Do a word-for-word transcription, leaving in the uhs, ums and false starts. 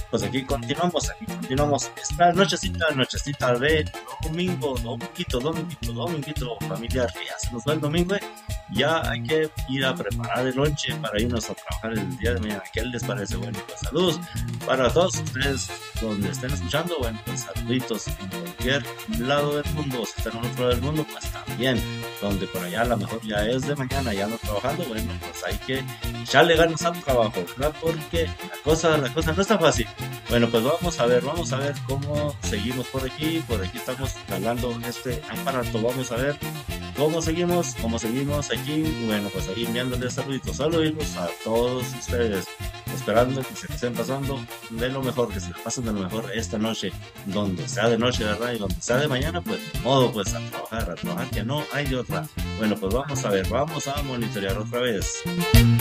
Pues aquí continuamos, aquí continuamos esta nochecita, nochecita de domingo, dominguito, dominguito, dominguito familiar, que ya se nos va el domingo, eh. Ya hay que ir a preparar el lonche para irnos a trabajar el día de mañana. ¿Qué les parece? Bueno, pues saludos para todos ustedes donde estén escuchando. Bueno, pues saluditos en cualquier lado del mundo. Si están en otro lado del mundo, pues también. Donde por allá a lo mejor ya es de mañana, ya no trabajando. Bueno, pues hay que echarle ganas al trabajo, ¿verdad? Porque la cosa, la cosa no está fácil. Bueno, pues vamos a ver, vamos a ver cómo seguimos por aquí. Por aquí estamos hablando este aparato. Vamos a ver cómo seguimos, cómo seguimos aquí. Bueno, pues ahí enviándoles saluditos, saluditos a todos ustedes. Esperando que se estén pasando de lo mejor, que se la pasen de lo mejor esta noche, donde sea de noche, ¿verdad? Y donde sea de mañana, pues de modo, pues a trabajar, a trabajar, que no hay de otra. Bueno, pues vamos a ver, vamos a monitorear otra vez.